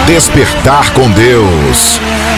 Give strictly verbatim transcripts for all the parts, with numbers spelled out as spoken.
Despertar com Deus.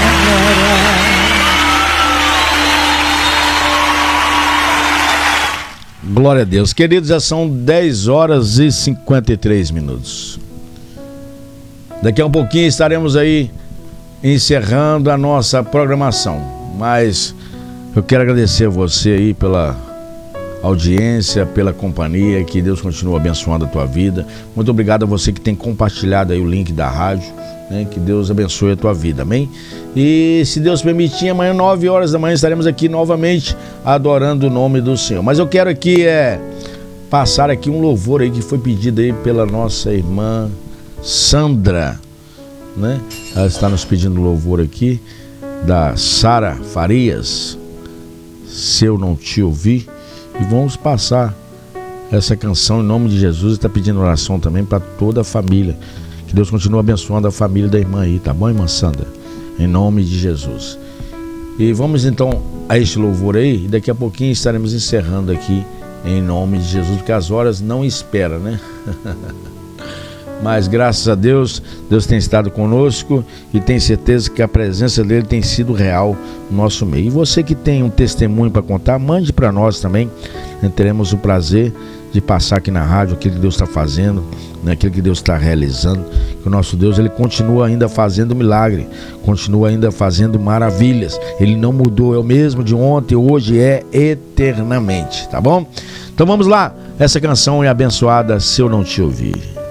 Glória a Deus. Queridos, já são dez horas e cinquenta e três minutos. Daqui a um pouquinho estaremos aí encerrando a nossa programação. Mas eu quero agradecer a você aí pela audiência, pela companhia, que Deus continue abençoando a tua vida. Muito obrigado a você que tem compartilhado aí o link da rádio, né? Que Deus abençoe a tua vida, amém? E se Deus permitir, amanhã nove horas da manhã estaremos aqui novamente adorando o nome do Senhor. Mas eu quero aqui é, passar aqui um louvor aí que foi pedido aí pela nossa irmã Sandra, né? Ela está nos pedindo louvor aqui, da Sara Farias, Se Eu Não Te Ouvi. E vamos passar essa canção em nome de Jesus. Está pedindo oração também para toda a família. Que Deus continue abençoando a família da irmã aí, tá bom, irmã Sandra? Em nome de Jesus. E vamos então a este louvor aí. E daqui a pouquinho estaremos encerrando aqui em nome de Jesus, porque as horas não esperam, né? Mas graças a Deus, Deus tem estado conosco e tem certeza que a presença dele tem sido real no nosso meio. E você que tem um testemunho para contar, mande para nós também. Teremos o prazer de passar aqui na rádio aquilo que Deus está fazendo, né? Aquilo que Deus está realizando. Que o nosso Deus, ele continua ainda fazendo milagre, continua ainda fazendo maravilhas. Ele não mudou, é o mesmo de ontem, hoje é eternamente, tá bom? Então vamos lá, essa canção é abençoada, Se Eu Não Te Ouvir.